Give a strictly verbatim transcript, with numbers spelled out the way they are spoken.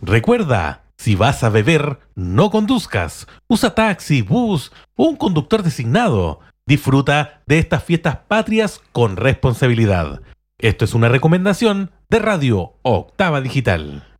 Recuerda, si vas a beber, no conduzcas. Usa taxi, bus o un conductor designado. Disfruta de estas fiestas patrias con responsabilidad. Esto es una recomendación de Radio Octava Digital.